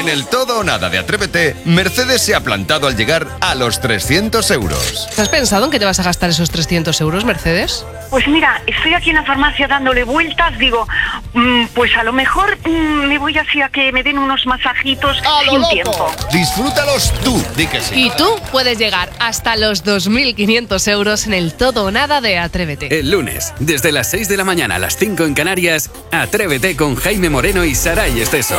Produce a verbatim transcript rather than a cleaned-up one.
En el todo o nada de Atrévete, Mercedes se ha plantado al llegar a los trescientos euros. ¿Has pensado en qué te vas a gastar esos trescientos euros, Mercedes? Pues mira, estoy aquí en la farmacia dándole vueltas, digo, mmm, pues a lo mejor mmm, me voy así a que me den unos masajitos ¡A lo sin loco! tiempo. Disfrútalos tú, di que sí. Y tú puedes llegar hasta los dos mil quinientos euros en el todo o nada de Atrévete. El lunes, desde las seis de la mañana a las cinco en Canarias, Atrévete con Jaime Moreno y Saray Esteso.